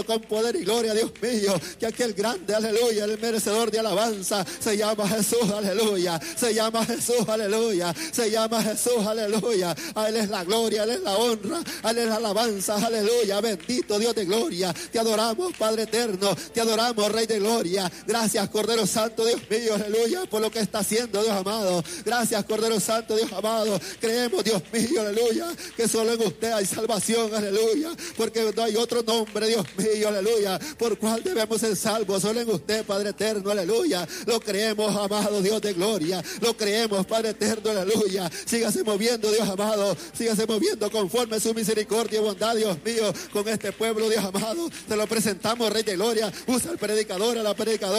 con poder y gloria, Dios mío, que aquel grande, aleluya, el merecedor de alabanza, se llama Jesús, aleluya, se llama Jesús, aleluya, se llama Jesús, aleluya. A Él es la gloria, a Él es la honra, a Él es la alabanza, aleluya. Bendito Dios de gloria, te adoramos, Padre eterno, te adoramos, Rey de gloria. Gracias, Cordero Santo, Dios mío, aleluya, por lo que está haciendo, Dios amado. Gracias, Cordero Santo, Dios amado. Creemos, Dios mío, aleluya, que solo en usted hay salvación, aleluya, porque no hay otro nombre, Dios mío, aleluya, por cual debemos ser salvos, solo en usted, Padre eterno, aleluya. Lo creemos, amado Dios de gloria, lo creemos, Padre eterno, aleluya. Sígase moviendo, Dios amado, sígase moviendo conforme su misericordia y bondad, Dios mío, con este pueblo, Dios amado. Te lo presentamos, Rey de gloria. Usa al predicador, a la predicadora.